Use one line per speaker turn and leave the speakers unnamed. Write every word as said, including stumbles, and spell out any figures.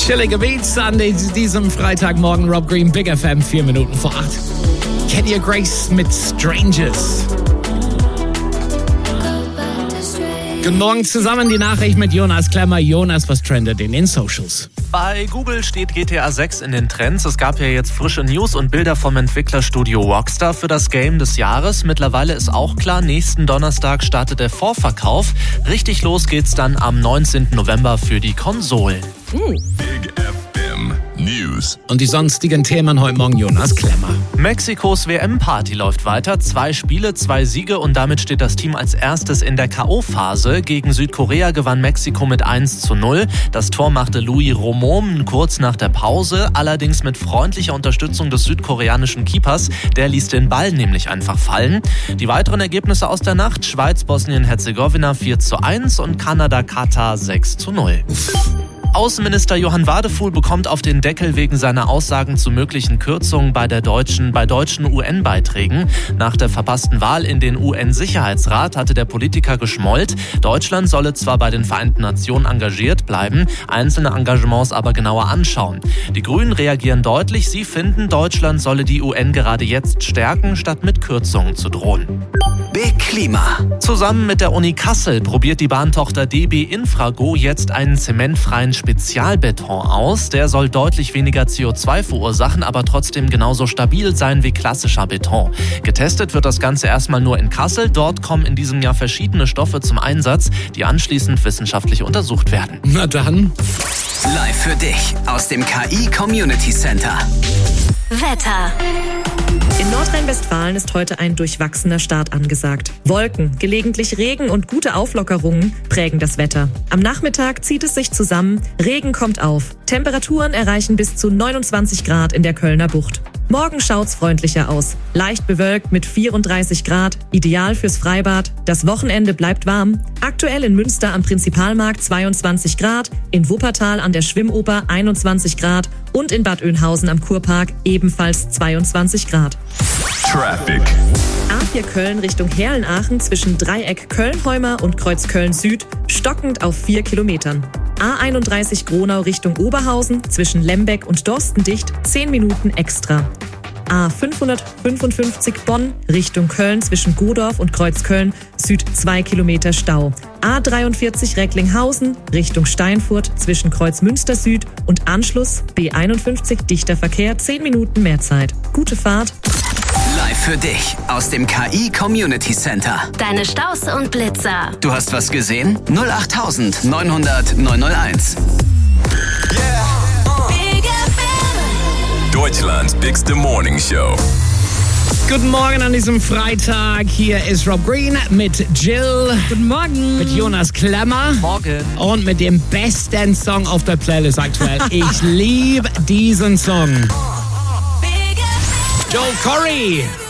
Chillige Beats an diesem Freitagmorgen. Rob Green, Big F M, vier Minuten vor acht. Kennt ihr Grace mit Strangers? Guten Morgen zusammen, die Nachricht mit Jonas Klemmer. Jonas, was trendet in den Socials?
Bei Google steht G T A sechs in den Trends. Es gab ja jetzt frische News und Bilder vom Entwicklerstudio Rockstar für das Game des Jahres. Mittlerweile ist auch klar, nächsten Donnerstag startet der Vorverkauf. Richtig los geht's dann am neunzehnten November für die Konsolen.
Uh.
Big F M News.
Und die sonstigen Themen heute Morgen, Jonas Klemmer.
Mexikos W M-Party läuft weiter. Zwei Spiele, zwei Siege und damit steht das Team als erstes in der K O-Phase. Gegen Südkorea gewann Mexiko mit eins zu null. Das Tor machte Louis Romom kurz nach der Pause, allerdings mit freundlicher Unterstützung des südkoreanischen Keepers. Der ließ den Ball nämlich einfach fallen. Die weiteren Ergebnisse aus der Nacht: Schweiz, Bosnien-Herzegowina vier zu eins und Kanada, Katar sechs zu null. Außenminister Johann Wadefuhl bekommt auf den Deckel wegen seiner Aussagen zu möglichen Kürzungen bei der deutschen, bei deutschen U N-Beiträgen. Nach der verpassten Wahl in den U N-Sicherheitsrat hatte der Politiker geschmollt. Deutschland solle zwar bei den Vereinten Nationen engagiert bleiben, einzelne Engagements aber genauer anschauen. Die Grünen reagieren deutlich. Sie finden, Deutschland solle die U N gerade jetzt stärken, statt mit Kürzungen zu drohen.
Big Klima.
Zusammen mit der Uni Kassel probiert die Bahntochter D B Infrago jetzt einen zementfreien Spezialbeton aus. Der soll deutlich weniger C O zwei verursachen, aber trotzdem genauso stabil sein wie klassischer Beton. Getestet wird das Ganze erstmal nur in Kassel. Dort kommen in diesem Jahr verschiedene Stoffe zum Einsatz, die anschließend wissenschaftlich untersucht werden.
Na dann.
Live für dich aus dem K I Community Center.
Wetter.
In Nordrhein-Westfalen ist heute ein durchwachsener Start angesagt. Wolken, gelegentlich Regen und gute Auflockerungen prägen das Wetter. Am Nachmittag zieht es sich zusammen, Regen kommt auf. Temperaturen erreichen bis zu neunundzwanzig Grad in der Kölner Bucht. Morgen schaut's freundlicher aus. Leicht bewölkt mit vierunddreißig Grad, ideal fürs Freibad. Das Wochenende bleibt warm. Aktuell in Münster am Prinzipalmarkt zweiundzwanzig Grad, in Wuppertal an der Schwimmoper einundzwanzig Grad und in Bad Oeynhausen am Kurpark ebenfalls zweiundzwanzig Grad.
Traffic.
A vier Köln Richtung Herlenaachen zwischen Dreieck Köln-Heumer und Kreuz Köln-Süd stockend auf vier Kilometern. A einunddreißig Gronau Richtung Oberhausen zwischen Lembeck und Dorstendicht zehn Minuten extra. A fünfhundertfünfundfünfzig Bonn Richtung Köln zwischen Godorf und Kreuzköln Süd zwei Kilometer Stau. A dreiundvierzig Recklinghausen Richtung Steinfurt zwischen Kreuzmünster Süd und Anschluss B einundfünfzig dichter Verkehr zehn Minuten mehr Zeit. Gute Fahrt.
Live für dich aus dem K I Community Center.
Deine Staus und Blitzer.
Du hast was gesehen? null acht neun hundert neun null eins.
Big F M.
Deutschlands bigste Morning Show.
Guten Morgen an diesem Freitag. Hier ist Rob Green mit Jill.
Guten Morgen.
Mit Jonas Klemmer.
Morgen.
Und mit dem besten Song auf der Playlist aktuell. Ich liebe diesen Song.
Big F M.
Joel Corey.